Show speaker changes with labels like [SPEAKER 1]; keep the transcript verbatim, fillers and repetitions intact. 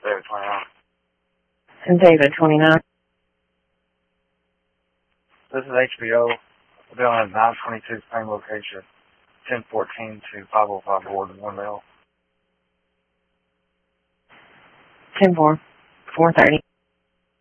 [SPEAKER 1] David twenty-nine.
[SPEAKER 2] And David twenty-nine.
[SPEAKER 1] This is H B O. The building is nine twenty-two, same location. ten fourteen to five oh five Ward, one mil.
[SPEAKER 2] ten four, four thirty.